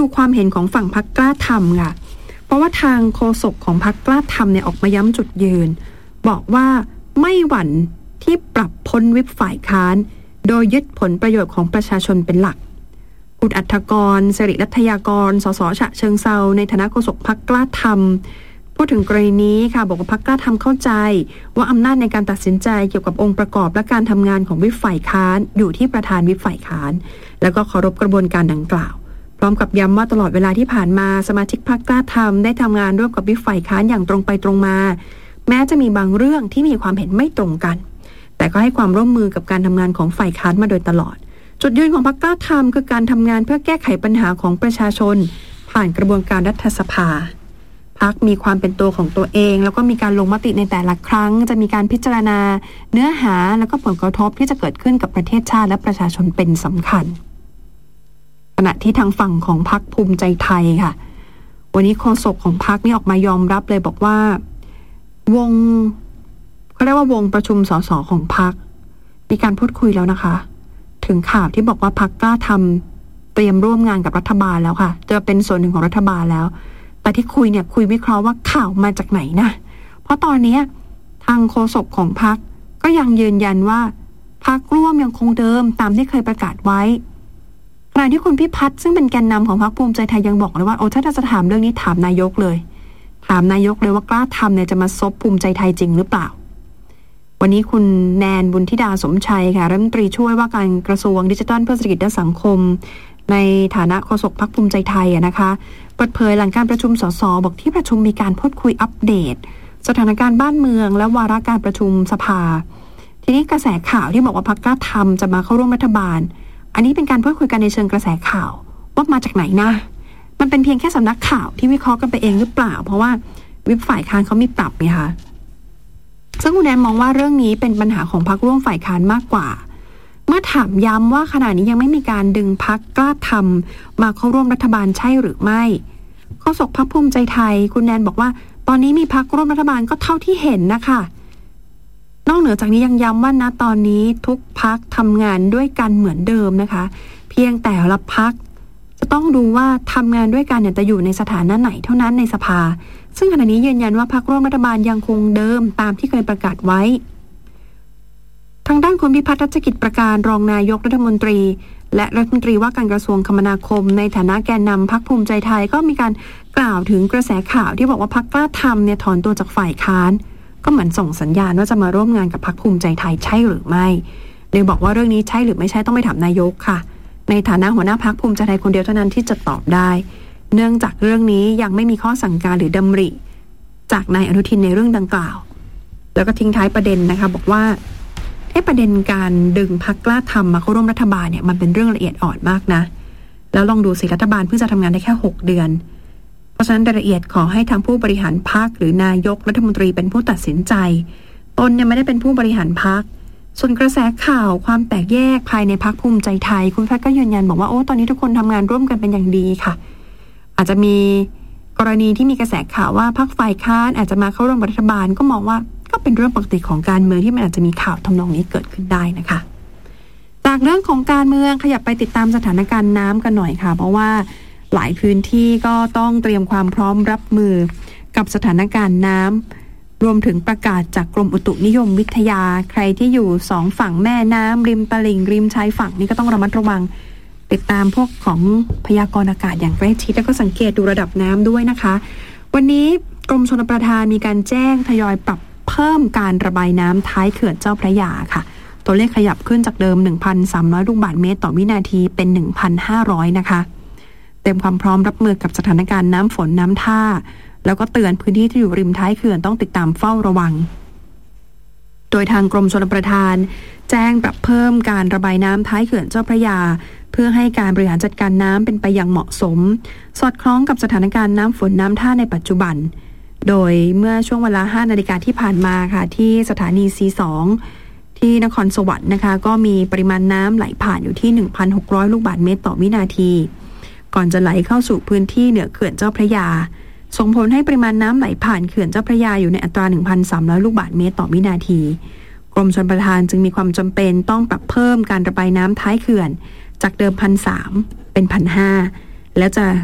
ความเห็นของฝั่งพรรคกล้าทำค่ะเพราะว่าทางโฆษกของพรรคกล้าทำเนี่ยออกมาย้ำจุดยืนบอกว่าไม่หวั่นที่ปรับพ้นวิปฝ่ายค้านโดยยึดผลประโยชน์ของประชาชนเป็นหลักคุณอัฏฐกรสิริรัตยากรสสฉะเชิงเทราในฐานะโฆษกพรรคกล้าทำพูดถึงกรณีนี้ค่ะบอกว่าพรรคกล้าทำเข้าใจว่าอำนาจในการตัดสินใจเกี่ยวกับองค์ประกอบและการทำงานของวิปฝ่ายค้านอยู่ที่ประธานวิปฝ่ายค้านแล้วก็เคารพกระบวนการดังกล่าวพร้อมกับย้ำว่าตลอดเวลาที่ผ่านมาสมาชิกพรรคกล้าทำได้ทำงานร่วมกับวิปฝ่ายค้านอย่างตรงไปตรงมาแม้จะมีบางเรื่องที่มีความเห็นไม่ตรงกันแต่ก็ให้ความร่วมมือกับการทำงานของฝ่ายค้านมาโดยตลอดจุดยืนของพรรคกล้าทำคือการทำงานเพื่อแก้ไขปัญหาของประชาชนผ่านกระบวนการรัฐสภาพรรคมีความเป็นตัวของตัวเองแล้วก็มีการลงมติในแต่ละครั้งจะมีการพิจารณาเนื้อหาแล้วก็ผลกระทบที่จะเกิดขึ้นกับประเทศชาติและประชาชนเป็นสำคัญขณะที่ทางฝั่งของพรรคภูมิใจไทยค่ะวันนี้โฆษกของพรรคนี่ออกมายอมรับเลยบอกว่าวงเขาเรียกว่าวงประชุมสสของพรรคมีการพูดคุยแล้วนะคะถึงข่าวที่บอกว่าพรรคกล้าทำเตรียมร่วมงานกับรัฐบาลแล้วค่ะจะเป็นส่วนหนึ่งของรัฐบาลแล้วแต่ที่คุยเนี่ยคุยวิเคราะห์ว่าข่าวมาจากไหนนะเพราะตอนนี้ทางโฆษกของพรรคก็ยังยืนยันว่าพรรคร่วมยังคงเดิมตามที่เคยประกาศไว้ขณะที่คุณพิพัฒน์ซึ่งเป็นแกนนำของพรรคภูมิใจไทยยังบอกเลยว่าถ้าจะถามเรื่องนี้ถามนายกเลยถามนายกเลยว่ากล้าทำเนี่ยจะมาซบภูมิใจไทยจริงหรือเปล่าวันนี้คุณแนนบุญธิดาสมชัยค่ะรัฐมนตรีช่วยว่าการกระทรวงดิจิทัลเพื่อเศรษฐกิจและสังคมในฐานะโฆษกพรรคภูมิใจไทยนะคะเปิดเผยหลังการประชุมสสบอกที่ประชุมมีการพูดคุยอัปเดตสถานการณ์บ้านเมืองและวาระการประชุมสภาทีนี้กระแสข่าวที่บอกว่าพรรคกล้าทำจะมาเข้าร่วมรัฐบาลอันนี้เป็นการพูดคุยกันในเชิงกระแสข่าวว่ามาจากไหนนะมันเป็นเพียงแค่สำนักข่าวที่วิเคราะห์กันไปเองหรือเปล่าเพราะว่าวิปฝ่ายค้านเขามีปรับไงคะซึ่งคุณแนนมองว่าเรื่องนี้เป็นปัญหาของพรรคร่วมฝ่ายค้านมากกว่าเมื่อถามย้ำว่าขณะนี้ยังไม่มีการดึงพรรคกล้าทำมาเข้าร่วมรัฐบาลใช่หรือไม่โฆษกพรรคภูมิใจไทยคุณแนนบอกว่าตอนนี้มีพรรคร่วมรัฐบาลก็เท่าที่เห็นนะคะนอกเหนือจากนี้ยังย้ำว่าณตอนนี้ทุกพรรคทำงานด้วยกันเหมือนเดิมนะคะเพียงแต่ละพรรคจะต้องดูว่าทำงานด้วยกันเนี่ยจะอยู่ในสถานะไหนเท่านั้นในสภาซึ่งขณะนี้ยืนยันว่าพรรคร่วมรัฐบาลยังคงเดิมตามที่เคยประกาศไว้ทางด้านคุณพิพัฒน์รัชกิจประการรองนายกรัฐมนตรีและรัฐมนตรีว่าการกระทรวงคมนาคมในฐานะแกนนำพรรคภูมิใจไทยก็มีการกล่าวถึงกระแสข่าวที่บอกว่าพรรคกล้าทำเนี่ยถอนตัวจากฝ่ายค้านก็เหมือนส่งสัญญาณว่าจะมาร่วมงานกับพรรคภูมิใจไทยใช่หรือไม่โดยบอกว่าเรื่องนี้ใช่หรือไม่ใช่ต้องไปถามนายกค่ะในฐานะหัวหน้าพรรคภูมิใจไทยคนเดียวเท่านั้นที่จะตอบได้เนื่องจากเรื่องนี้ยังไม่มีข้อสั่งการหรือดำริจากนายอนุทินในเรื่องดังกล่าวแล้วก็ทิ้งท้ายประเด็นนะคะบอกว่าประเด็นการดึงพรรคกล้าทำมาเข้าร่วมรัฐบาลเนี่ยมันเป็นเรื่องละเอียดอ่อนมากนะแล้วลองดูสิรัฐบาลเพิ่งจะทำงานได้แค่6 เดือนเพราะฉะนั้นรายละเอียดขอให้ทางผู้บริหารพรรคหรือนายกรัฐมนตรีเป็นผู้ตัดสินใจตนเนี่ยไม่ได้เป็นผู้บริหารพรรคส่วนกระแสข่าวความแตกแยกภายในพรรคภูมิใจไทยคุณแพทย์ก็ยืนยันบอกว่าตอนนี้ทุกคนทำงานร่วมกันเป็นอย่างดีค่ะอาจจะมีกรณีที่มีกระแสข่าวว่าพรรคฝ่ายค้านอาจจะมาเข้าร่วมรัฐบาลก็มองว่าก็เป็นเรื่องปกติของการเมืองที่มันอาจจะมีข่าวทำนองนี้เกิดขึ้นได้นะคะจากเรื่องของการเมืองขยับไปติดตามสถานการณ์น้ำกันหน่อยค่ะเพราะว่าหลายพื้นที่ก็ต้องเตรียมความพร้อมรับมือกับสถานการณ์น้ำรวมถึงประกาศจากกรมอุตุนิยมวิทยาใครที่อยู่2ฝั่งแม่น้ำริมตลิ่งริมชายฝั่งนี่ก็ต้องระมัดระวังติดตามพวกของพยากรณ์อากาศอย่างใกล้ชิดแล้วก็สังเกตดูระดับน้ำด้วยนะคะวันนี้กรมชลประทานมีการแจ้งทยอยปรับเพิ่มการระบายน้ำท้ายเขื่อนเจ้าพระยาค่ะตัวเลขขยับขึ้นจากเดิม 1,300 ลูกบาศก์เมตรต่อวินาทีเป็น 1,500 นะคะเต็มความพร้อมรับมือกับสถานการณ์น้ำฝนน้ำท่าแล้วก็เตือนพื้นที่ที่อยู่ริมท้ายเขื่อนต้องติดตามเฝ้าระวังโดยทางกรมชลประทานแจ้งปรับเพิ่มการระบายน้ำท้ายเขื่อนเจ้าพระยาเพื่อให้การบริหารจัดการน้ำเป็นไปอย่างเหมาะสมสอดคล้องกับสถานการณ์น้ำฝนน้ำท่าในปัจจุบันโดยเมื่อช่วงเวลา 5 นาฬิกาที่ผ่านมาค่ะที่สถานี C2 ที่นครสวรรค์นะคะก็มีปริมาณน้ำไหลผ่านอยู่ที่ 1,600 ลูกบาศก์เมตรต่อวินาทีก่อนจะไหลเข้าสู่พื้นที่เหนือเขื่อนเจ้าพระยาส่งผลให้ปริมาณน้ำไหลผ่านเขื่อนเจ้าพระยาอยู่ในอัตรา 1,300 ลูกบาศก์เมตรต่อวินาทีกรมชลประทานจึงมีความจำเป็นต้องปรับเพิ่มการระบายน้ำท้ายเขื่อนจากเดิม 1,300 เป็น 1,500 แล้วจะ